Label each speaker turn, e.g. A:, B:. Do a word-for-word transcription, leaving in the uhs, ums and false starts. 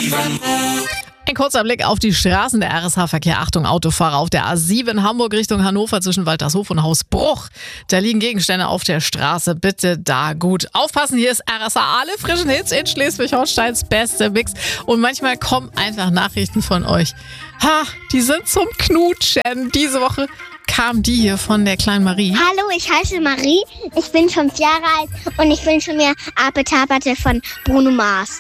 A: Ein kurzer Blick auf die Straßen der R S H-Verkehr. Achtung, Autofahrer auf der A sieben Hamburg Richtung Hannover zwischen Waltershof und Hausbruch. Da liegen Gegenstände auf der Straße. Bitte da gut aufpassen. Hier ist R S H, alle frischen Hits in Schleswig-Holsteins beste Mix. Und manchmal kommen einfach Nachrichten von euch. Ha, die sind zum Knutschen. Diese Woche kam die hier von der kleinen Marie.
B: Hallo, ich heiße Marie. Ich bin fünf Jahre alt und ich wünsche mir Ape Tapete von Bruno Mars.